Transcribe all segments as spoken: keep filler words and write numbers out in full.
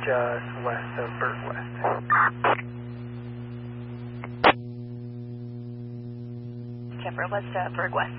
just west of Berg West. Temper, west of Berg West.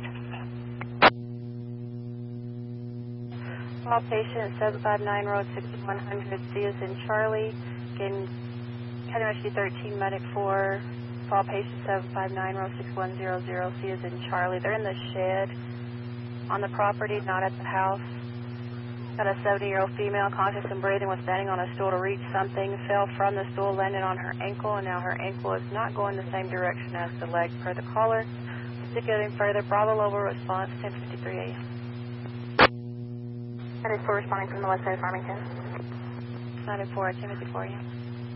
All patient seven five nine road sixty-one hundred, C is in Charlie, getting County Rescue thirteen, medic four, fall patient seven five nine road six one zero zero, C is in Charlie. They're in the shed on the property, not at the house. Got a seventy-year-old female, conscious and breathing, was standing on a stool to reach something, fell from the stool, landed on her ankle, and now her ankle is not going the same direction as the leg per the caller. Articulating further, Bravo Lobo response, ten fifty-three A M. ninety-four responding from the west side of Farmington. ninety-four, ten fifty-four A M.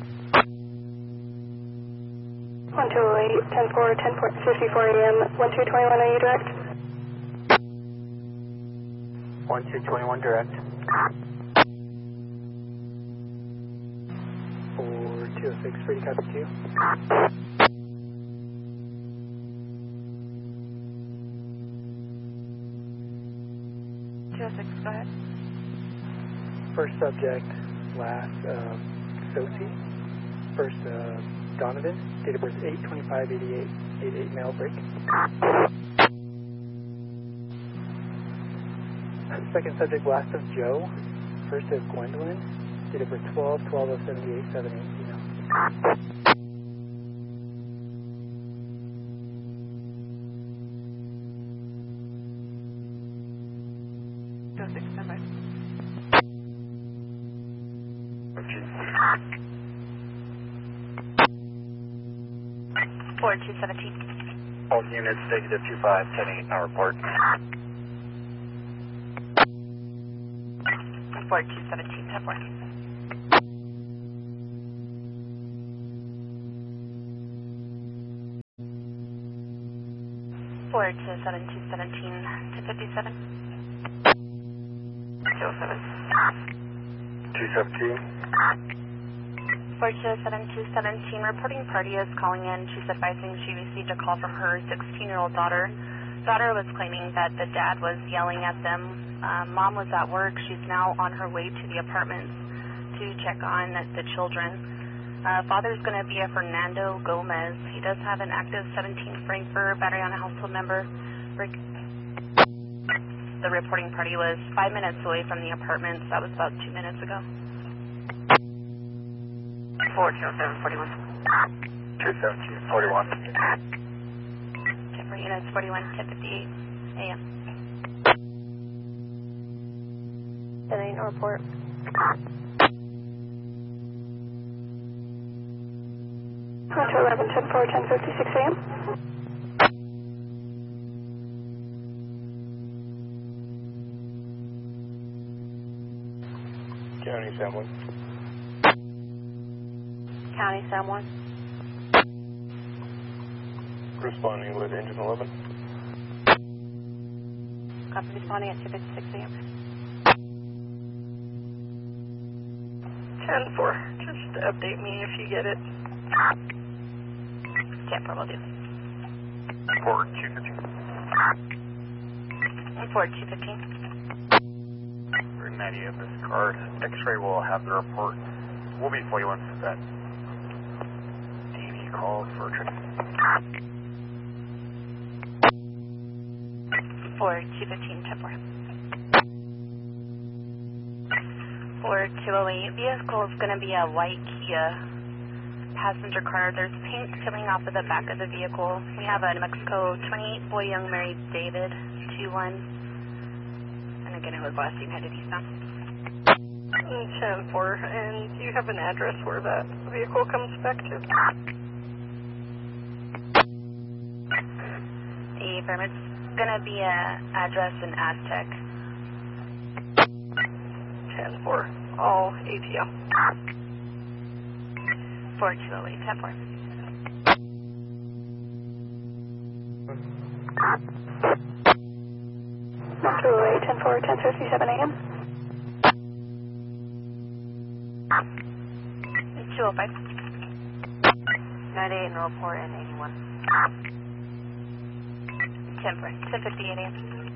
one two oh eight, ten four, ten fifty-four A M, one two two one, are you direct? one two two one direct. four two oh six, free copy two. two oh six, go ahead. First subject, last uh, Soci. First uh, Donovan, date of birth eight twenty-five eighty-eight, eighty-eight male break. Second subject, last of Joe. First of Gwendolyn, date of birth twelve twelve oh seventy-eight, seventy-eight female. two oh six, stand by. four two seventeen. All units, negative two five, ten eight, now report. four two seventeen, ten four. four two seven two seventeen, two fifty-seven. two oh seven. two seventeen. four two seven two seventeen, reporting party is calling in. She's advising she received a call from her sixteen-year-old daughter. Daughter was claiming that the dad was yelling at them. Um, mom was at work. She's now on her way to the apartments to check on the children. Uh, father's going to be a Fernando Gomez. He does have an active seventeen Frankfurt battery on a household member. Rick. The reporting party was five minutes away from the apartments. That was about two minutes ago. four two seven forty-one. two seventeen forty-one. Temper units forty-one, ten fifty-eight A M. That ain't no report. one two eleven, ten four, ten fifty-six A M. County Sam one. County, Sam one. Responding with engine eleven. Copy, responding at two fifty-six A M. ten four, just update me if you get it. Temper will do. four two fifteen. four two fifteen. We're ninety of this card. X-ray will have the report. We'll be for you once that D V called for trip. four two fifteen, Temper. four two oh eight, vehicle is going to be a white Kia passenger car. There's paint coming off of the back of the vehicle. We have a New Mexico twenty-eight boy young married David two one. And again, it was last seen headed eastbound. ten four, and do you have an address where that vehicle comes back to? The permit's going to be a address in Aztec. ten four, all A T M. four two oh eight, ten four. one two oh eight, ten four, ten fifty-seven A M. two oh five. ninety-eight, no report, and eighty-one. ten four, ten fifty-eight A M.